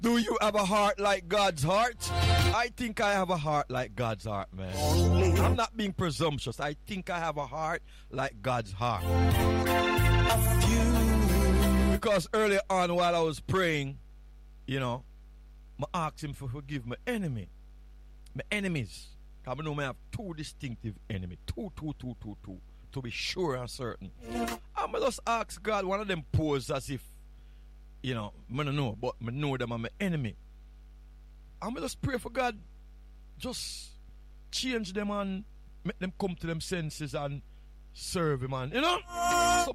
Do you have a heart like God's heart? I think I have a heart like God's heart, man. I'm not being presumptuous. I think I have a heart like God's heart. Because earlier on while I was praying, you know, I asked him to forgive my enemy. My enemies. Because I know I have two distinctive enemies. Two. To be sure and certain. I'm just ask God, one of them pose as if, you know, I don't know, but I know them are my enemy. I'm just pray for God, just change them and make them come to them senses and serve him, and you know. So